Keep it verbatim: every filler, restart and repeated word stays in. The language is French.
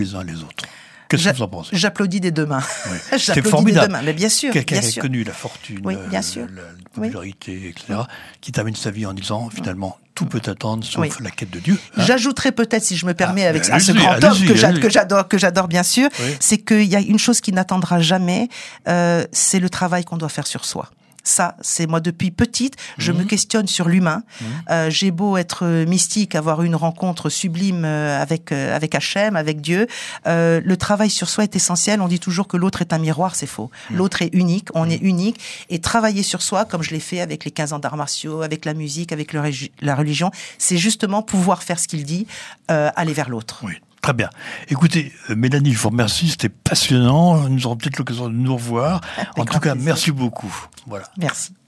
les uns les autres. Qu'est-ce que vous en pensez ? J'applaudis des deux mains. Oui. J'applaudis C'est formidable. des deux mains, mais bien sûr. Quelqu'un bien qui a sûr. connu la fortune, oui, bien sûr. la, la popularité, oui. et cetera, qui termine sa vie en disant finalement tout peut attendre sauf oui. la quête de Dieu. Hein. J'ajouterais peut-être, si je me permets, ah, avec à ce allez-y, grand allez-y, homme que, allez-y. que j'adore, que j'adore bien sûr, oui. c'est qu'il y a une chose qui n'attendra jamais, euh, c'est le travail qu'on doit faire sur soi. Ça, c'est moi depuis petite, je mmh. me questionne sur l'humain. Mmh. Euh, j'ai beau être mystique, avoir eu une rencontre sublime avec euh, avec Hachem, avec Dieu. Euh, le travail sur soi est essentiel. On dit toujours que l'autre est un miroir, c'est faux. Mmh. L'autre est unique, on mmh. est unique. Et travailler sur soi, comme je l'ai fait avec les quinze ans d'arts martiaux, avec la musique, avec le, la religion, c'est justement pouvoir faire ce qu'il dit, euh, aller vers l'autre. Oui. Très bien. Écoutez, Mélanie, je vous remercie, c'était passionnant. Nous aurons peut-être l'occasion de nous revoir. Avec en tout cas, plaisir. Merci beaucoup. Voilà. Merci.